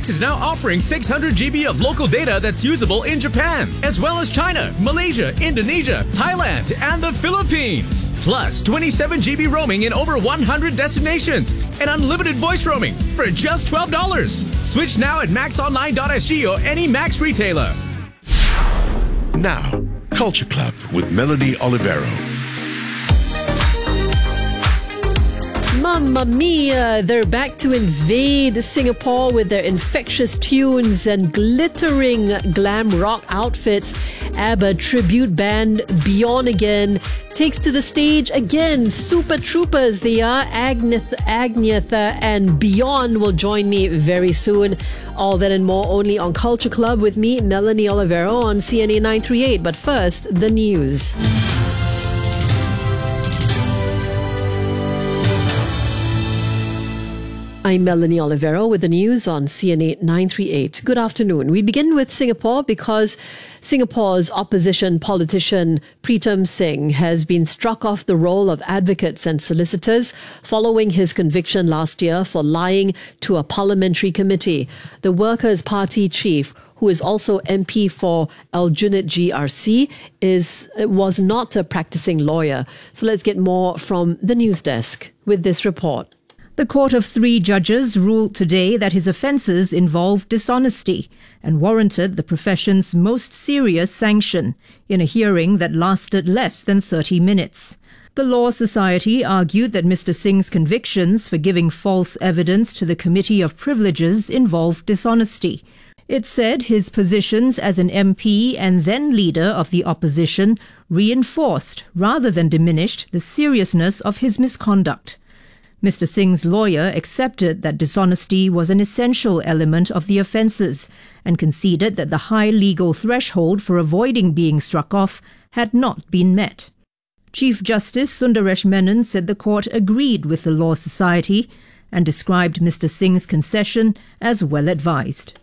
Max is now offering 600 GB of local data that's usable in Japan, as well as China, Malaysia, Indonesia, Thailand, and the Philippines. Plus 27 GB roaming in over 100 destinations and unlimited voice roaming for just $12. Switch now at maxonline.sg or any Max retailer. Now, Culture Club with Melanie Olivero. Mamma mia, they're back to invade Singapore with their infectious tunes and glittering glam rock outfits. ABBA tribute band Beyond Again takes to the stage again. Super Troopers, they are. Agnetha and Beyond will join me very soon. All that and more only on Culture Club with me, Melanie Olivero, on CNA 938. But first, the news. I'm Melanie Olivero with the news on CNA 938. Good afternoon. We begin with Singapore because Singapore's opposition politician Pritam Singh has been struck off the roll of advocates and solicitors following his conviction last year for lying to a parliamentary committee. The Workers' Party chief, who is also MP for Aljunied GRC, was not a practicing lawyer. So let's get more from the news desk with this report. The court of 3 judges ruled today that his offences involved dishonesty and warranted the profession's most serious sanction in a hearing that lasted less than 30 minutes. The Law Society argued that Mr. Singh's convictions for giving false evidence to the Committee of Privileges involved dishonesty. It said his positions as an MP and then leader of the opposition reinforced rather than diminished the seriousness of his misconduct. Mr. Singh's lawyer accepted that dishonesty was an essential element of the offences and conceded that the high legal threshold for avoiding being struck off had not been met. Chief Justice Sundaresh Menon said the court agreed with the Law Society and described Mr. Singh's concession as well advised.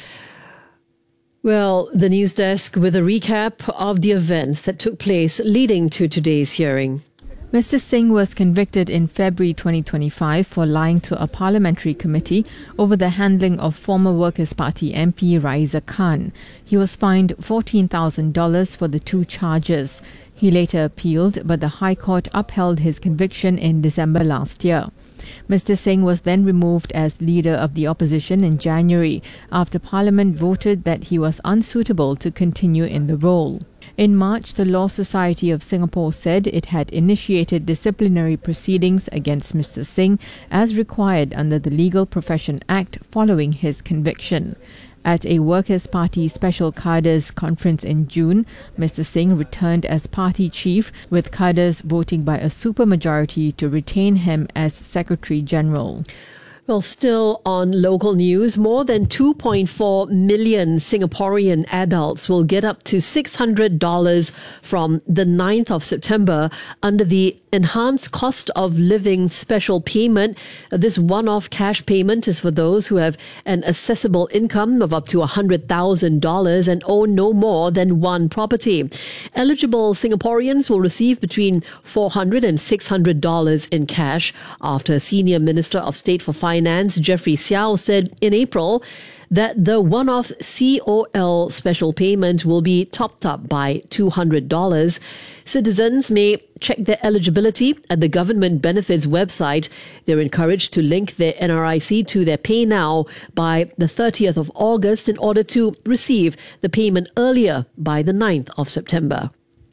Well, the news desk with a recap of the events that took place leading to today's hearing. Mr. Singh was convicted in February 2025 for lying to a parliamentary committee over the handling of former Workers' Party MP Raisa Khan. He was fined $14,000 for the 2 charges. He later appealed, but the High Court upheld his conviction in December last year. Mr. Singh was then removed as leader of the opposition in January after Parliament voted that he was unsuitable to continue in the role. In March, the Law Society of Singapore said it had initiated disciplinary proceedings against Mr. Singh as required under the Legal Profession Act following his conviction. At a Workers' Party Special Cadres conference in June, Mr. Singh returned as party chief, with cadres voting by a supermajority to retain him as Secretary General. Well, still on local news, more than 2.4 million Singaporean adults will get up to $600 from the 9th of September under the Enhanced Cost of Living Special Payment. This one-off cash payment is for those who have an accessible income of up to $100,000 and own no more than one property. Eligible Singaporeans will receive between $400 and $600 in cash after Senior Minister of State for Finance Jeffrey Xiao said in April that the one-off COL special payment will be topped up by $200. Citizens may check their eligibility at the government benefits website. They're encouraged to link their NRIC to their Pay Now by the 30th of August in order to receive the payment earlier by the 9th of September.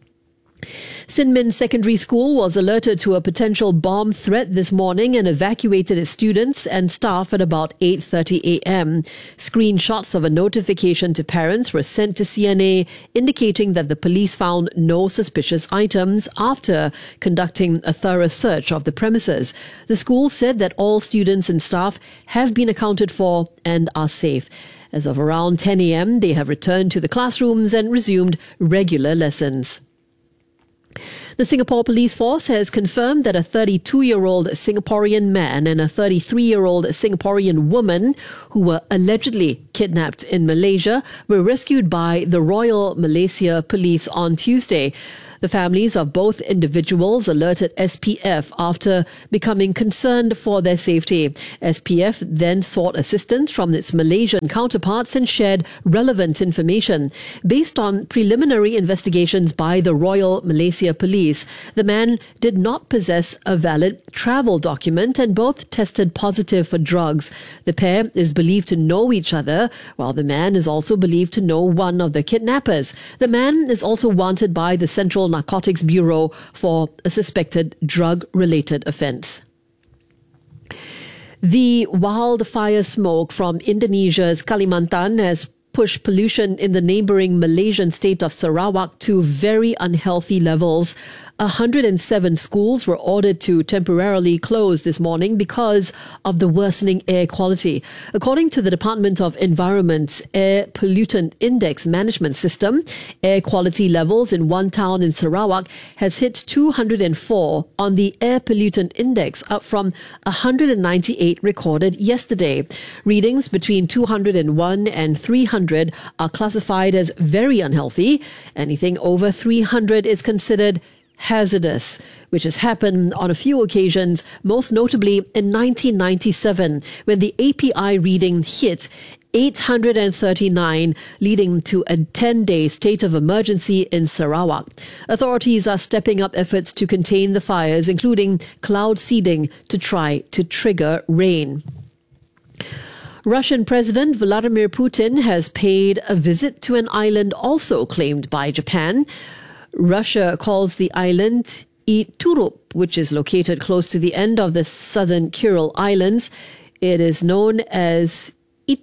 Sin Secondary School was alerted to a potential bomb threat this morning and evacuated its students and staff at about 8:30 a.m. Screenshots of a notification to parents were sent to CNA indicating that the police found no suspicious items after conducting a thorough search of the premises. The school said that all students and staff have been accounted for and are safe. As of around 10 a.m., they have returned to the classrooms and resumed regular lessons. The Singapore Police Force has confirmed that a 32-year-old Singaporean man and a 33-year-old Singaporean woman who were allegedly kidnapped in Malaysia were rescued by the Royal Malaysia Police on Tuesday. The families of both individuals alerted SPF after becoming concerned for their safety. SPF then sought assistance from its Malaysian counterparts and shared relevant information. Based on preliminary investigations by the Royal Malaysia Police, the man did not possess a valid travel document and both tested positive for drugs. The pair is believed to know each other, while the man is also believed to know one of the kidnappers. The man is also wanted by the Central Narcotics Bureau for a suspected drug-related offence. The wildfire smoke from Indonesia's Kalimantan has pushed pollution in the neighbouring Malaysian state of Sarawak to very unhealthy levels. 107 schools were ordered to temporarily close this morning because of the worsening air quality. According to the Department of Environment's Air Pollutant Index Management System, air quality levels in one town in Sarawak has hit 204 on the Air Pollutant Index, up from 198 recorded yesterday. Readings between 201 and 300 are classified as very unhealthy. Anything over 300 is considered hazardous, which has happened on a few occasions, most notably in 1997, when the API reading hit 839, leading to a 10-day state of emergency in Sarawak. Authorities are stepping up efforts to contain the fires, including cloud seeding to try to trigger rain. Russian President Vladimir Putin has paid a visit to an island also claimed by Japan. Russia calls the island Iturup, which is located close to the end of the southern Kuril Islands. It is known as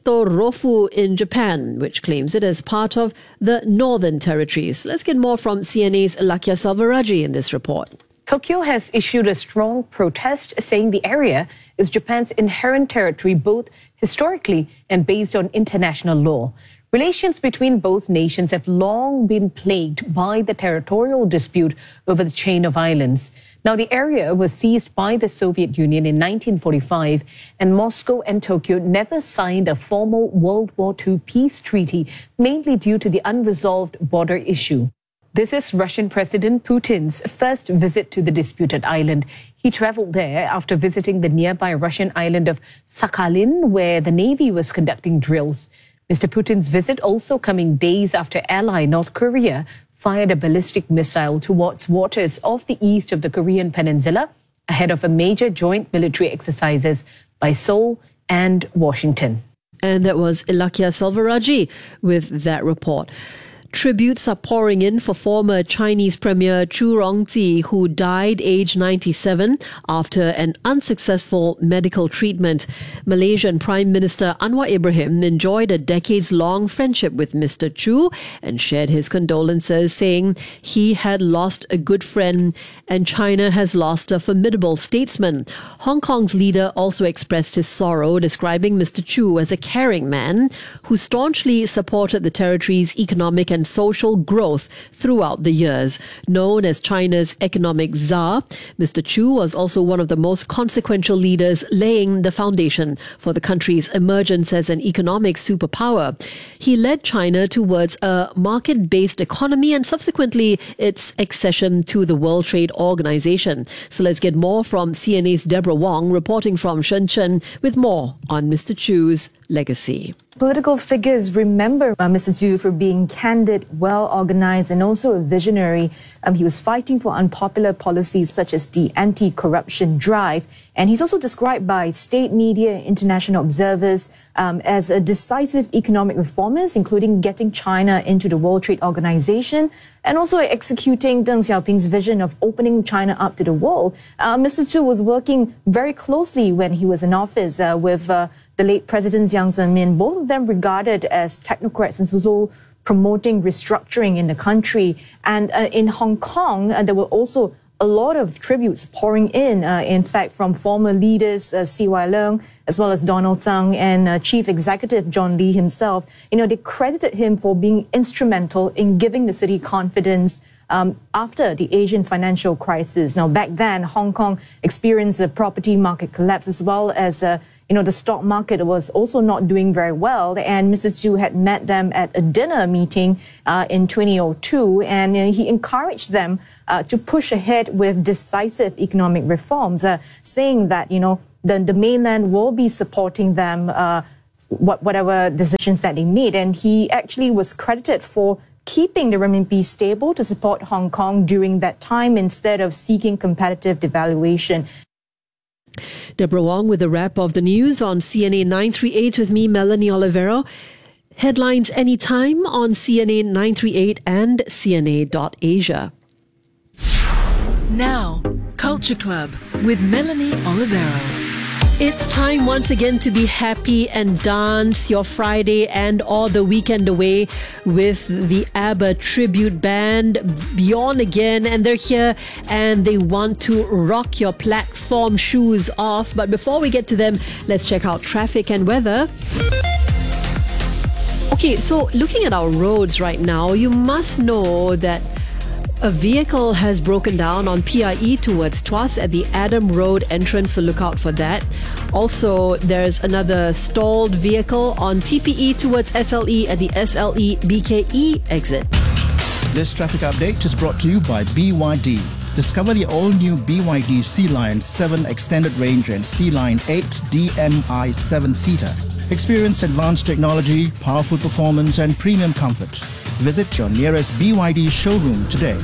Itorofu in Japan, which claims it as part of the Northern Territories. Let's get more from CNA's Lakya Salvaraji in this report. Tokyo has issued a strong protest saying the area is Japan's inherent territory, both historically and based on international law. Relations between both nations have long been plagued by the territorial dispute over the chain of islands. Now, the area was seized by the Soviet Union in 1945, and Moscow and Tokyo never signed a formal World War II peace treaty, mainly due to the unresolved border issue. This is Russian President Putin's first visit to the disputed island. He traveled there after visiting the nearby Russian island of Sakhalin, where the Navy was conducting drills. Mr. Putin's visit also coming days after ally North Korea fired a ballistic missile towards waters off the east of the Korean peninsula ahead of a major joint military exercises by Seoul and Washington. And that was Lakya Salvaraji with that report. Tributes are pouring in for former Chinese Premier Chu Rongji, who died aged 97 after an unsuccessful medical treatment. Malaysian Prime Minister Anwar Ibrahim enjoyed a decades-long friendship with Mr. Chu and shared his condolences, saying he had lost a good friend and China has lost a formidable statesman. Hong Kong's leader also expressed his sorrow, describing Mr. Chu as a caring man who staunchly supported the territory's economic and social growth throughout the years. Known as China's economic czar, Mr. Chu was also one of the most consequential leaders, laying the foundation for the country's emergence as an economic superpower. He led China towards a market-based economy and subsequently its accession to the World Trade Organization. So let's get more from CNA's Deborah Wong, reporting from Shenzhen with more on Mr. Chu's legacy. Political figures remember Mr. Chu for being candid, well-organized, and also a visionary. He was fighting for unpopular policies such as the anti-corruption drive. And he's also described by state media, international observers, as a decisive economic reformist, including getting China into the World Trade Organization and also executing Deng Xiaoping's vision of opening China up to the world. Mr. Chu was working very closely when he was in office with the late President Jiang Zemin, both of them regarded as technocrats and also promoting restructuring in the country. And in Hong Kong, there were also a lot of tributes pouring in fact, from former leaders C.Y. Leung, as well as Donald Tsang and Chief Executive John Lee himself. They credited him for being instrumental in giving the city confidence after the Asian financial crisis. Now, back then, Hong Kong experienced a property market collapse as well as the stock market was also not doing very well. And Mr. Zhu had met them at a dinner meeting in 2002, and he encouraged them to push ahead with decisive economic reforms, saying that, the mainland will be supporting them, whatever decisions that they made. And he actually was credited for keeping the renminbi stable to support Hong Kong during that time instead of seeking competitive devaluation. Deborah Wong with a wrap of the news on CNA 938 with me, Melanie Olivero. Headlines anytime on CNA 938 and CNA.Asia. Now, Culture Club with Melanie Olivero. It's time once again to be happy and dance your Friday and or the weekend away with the ABBA tribute band Beyond Again, and they're here and they want to rock your platform shoes off. But before we get to them, let's check out traffic and weather. Okay, so looking at our roads right now, you must know that a vehicle has broken down on PIE towards Tuas at the Adam Road entrance, so look out for that. Also, there's another stalled vehicle on TPE towards SLE at the SLE BKE exit. This traffic update is brought to you by BYD. Discover the all-new BYD Sea Lion 7 Extended Range and Sea Lion 8 DMI 7-seater. Experience advanced technology, powerful performance and premium comfort. Visit your nearest BYD showroom today.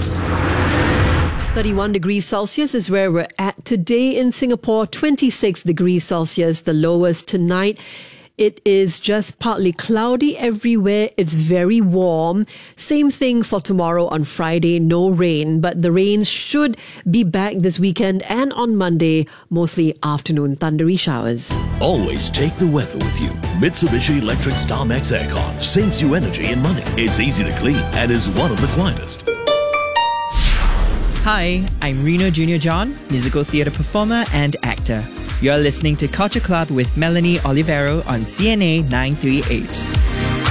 31 degrees Celsius is where we're at today in Singapore. 26 degrees Celsius, the lowest tonight. It is just partly cloudy everywhere. It's very warm. Same thing for tomorrow on Friday, no rain. But the rains should be back this weekend and on Monday, mostly afternoon thundery showers. Always take the weather with you. Mitsubishi Electric StarMax Aircon saves you energy and money. It's easy to clean and is one of the quietest. Hi, I'm Reno Jr. John, musical theatre performer and actor. You're listening to Culture Club with Melanie Olivero on CNA 938.